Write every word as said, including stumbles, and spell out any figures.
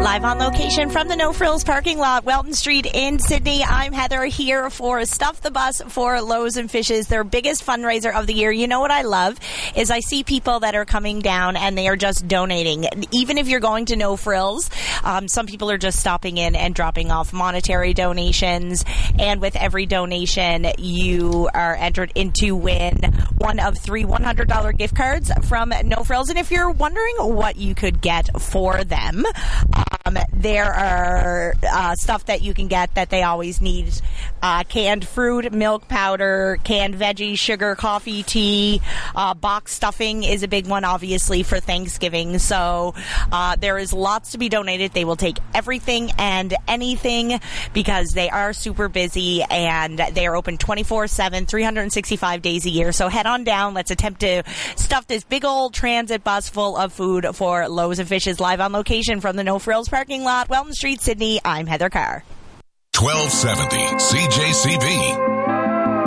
Live on location from the No Frills parking lot, Welton Street in Sydney. I'm Heather here for Stuff the Bus for Loaves and Fishes, their biggest fundraiser of the year. You know what I love is I see people that are coming down and they are just donating. Even if you're going to No Frills, um, some people are just stopping in and dropping off monetary donations. And with every donation, you are entered into win one of three one hundred dollars gift cards from No Frills. And if you're wondering what you could get for them, Um, there are uh, stuff that you can get that they always need. Uh, canned fruit, milk powder, canned veggies, sugar, coffee, tea. Uh, box stuffing is a big one, obviously, for Thanksgiving. So uh, there is lots to be donated. They will take everything and anything because they are super busy and they are open twenty-four seven, three hundred sixty-five days a year. So head on down. Let's attempt to stuff this big old transit bus full of food for Loaves and Fishes, live on location from the No Frills parking lot, Welton Street, Sydney. I'm Heather Carr. twelve seventy C J C B.